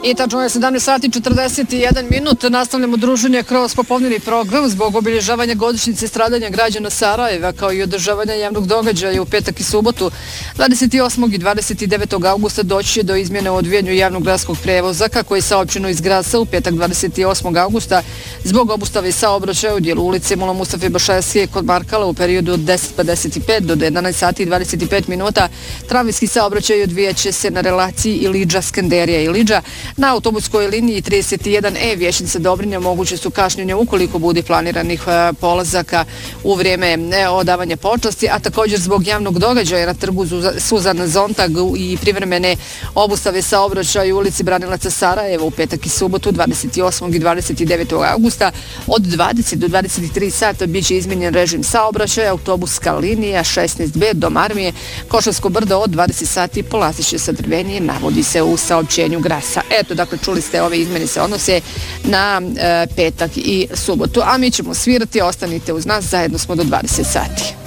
I tačno je 17 sati 41 minut. Nastavljamo druženje kroz popodnevni program zbog obilježavanja godišnjice stradanja građana Sarajeva kao i održavanja javnog događaja u petak i subotu 28. i 29. augusta doći će do izmjene u odvijanju javnog gradskog prevoza kako je saopćeno iz Grasa u petak 28. augusta zbog obustave saobraćaja u dijelu ulice Mula Mustafe Bašajske kod Markala u periodu od 10:55 do 11 sati i 25 minuta. Tramvajski saobraćaj odvijat će se na relaciji Ilidža-Skenderija Ilidža. Na autobuskoj liniji 31E Vijećnica Dobrinja moguće su kašnjenja ukoliko bude planiranih polazaka u vrijeme odavanja počasti, a također zbog javnog događaja na trgu Suzana Zontag i privremene obustave saobraćaja u ulici Branilaca Sarajeva u petak i subotu 28. i 29. augusta od 20 do 23 sata bit će izmijenjen režim saobraćaja. Autobuska linija 16B do Marmije Košarsko brdo od 20 sati polazit će sa Drvenije, navodi se u saopćenju Grasa. Eto, dakle, čuli ste, ove izmjene se odnose na petak i subotu, a mi ćemo svirati, ostanite uz nas, zajedno smo do 20 sati.